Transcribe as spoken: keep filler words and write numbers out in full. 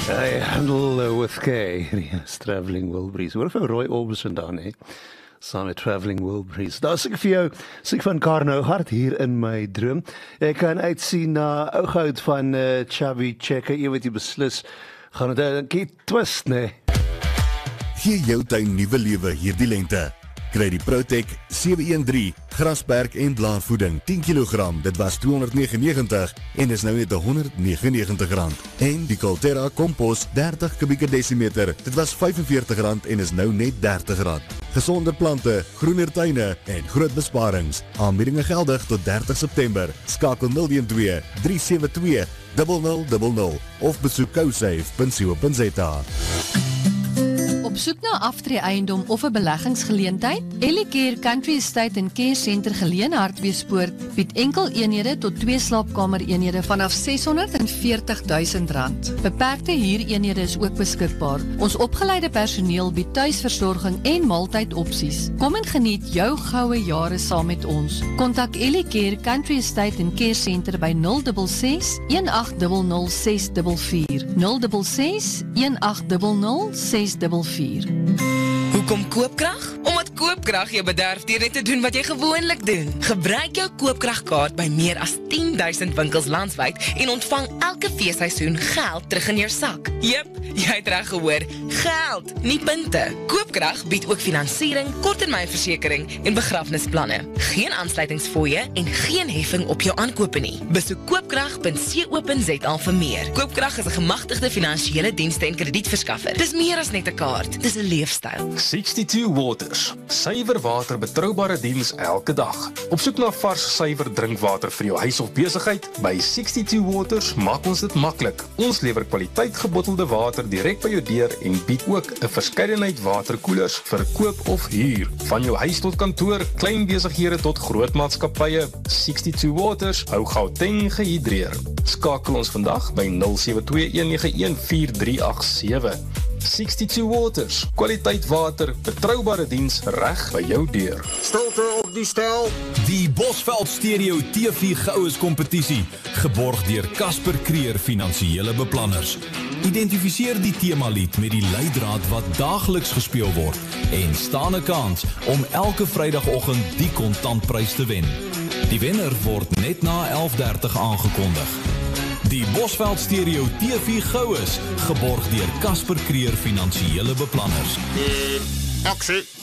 I handle uh, with care. Yes, Travelling Wilburys. Hoor vir Roy Orbison daar, nee. Saam met Travelling Wilburys. Daar sê ek vir jou, sê ek van Karno hart hier in my droom. Ek kan uitsien na ooghoud van uh, Chubby Checker. Jy weet jy beslis, gaan het een keer twist, nee. Gee jou tuin nuwe lewe hierdie lente. Kry die Protec sewe een drie grasperk en blaarvoeding tien kilogram, dit was tweehonderdnegenennegentig en is nou net honderdnegenennegentig rand. En die Colterra kompos dertig kubieke desimeter, dit was vyfenveertig rand en is nou net dertig rand. Gesonde plante, groener tuine en groot besparings. Aanbiedinge geldig tot dertig September. Skakel nul een twee drie sewe twee nul nul nul nul of besoek cosafe punt co punt za. Op soek na aftree eiendom of 'n beleggingsgeleentheid? Ellicare Country Estate en Care Center Geleen Hartbeespoort bied enkel eenhede tot twee slaapkamer eenhede vanaf seshonderdveertig duisend rand. Beperkte huureenhede is ook beskikbaar. Ons opgeleide personeel bied tuisversorging en maaltydopsies. Kom en geniet jou goue jare saam met ons. Kontak Ellicare Country Estate en Care Center by nul ses ses een agt nul nul ses vier vier. nul ses ses een agt nul nul ses vier vier. Hoekom Koopkrag? Omdat Koopkrag jou bederf deur net te doen wat jy gewoonlik doen. Gebruik jou Koopkragkaart by meer as tien duisend winkels landwyd en ontvang elke feesseisoen geld terug in jou sak. Jep, jy het reg gehoor, geld, nie punte. Koopkrag bied ook finansiering, korttermynversekering en begrafnisplanne. Geen aansluitingsfooie en geen heffing op jou aankope nie. Besoek koopkrag punt co punt za vir meer. Koopkrag is 'n gemagtigde finansiële dienste en kredietverskaffer. Dis meer as net 'n kaart, dis 'n leefstyl. sixty-two Waters, suiwer water, betroubare diens elke dag. Op soek na vars suiwer drinkwater vir jou huis of besigheid? By sixty-two Waters maak ons dit maklik. Ons lewer kwaliteit gebottelde water direk by jou deur en bied ook 'n verskeidenheid waterkoelers vir koop of huur. Van jou huis tot kantoor, klein besighede tot groot maatskappye, sixty-two Waters hou Gauteng gehidreer. Skakel ons vandag by nul sewe twee een nege een vier drie agt sewe. sixty-two Waters, kwaliteit water, betroubare diens reg by jou deur. Stilte op die stel. Die Bosveld Stereo T V Goues kompetisie, geborg deur Casper Creer Finansiële Beplanners. Identifiseer die themalied met die leidraad wat daagliks gespeel word en staan 'n kans om elke Vrydagoggend die kontantprys te wen. Die wenner word net na elf dertig aangekondig. Die Bosveld Stereo T V Goues, geborg deur Casper Creer Finansiële Beplanners. Uh, aksie.